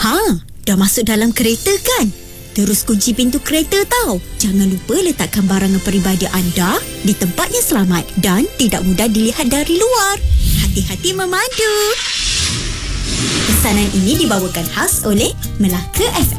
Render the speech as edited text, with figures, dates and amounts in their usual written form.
Dah masuk dalam kereta kan? Terus kunci pintu kereta tau. Jangan lupa letakkan barangan peribadi anda di tempat yang selamat dan tidak mudah dilihat dari luar. Hati-hati memandu. Pesanan ini dibawakan khas oleh Melaka FM.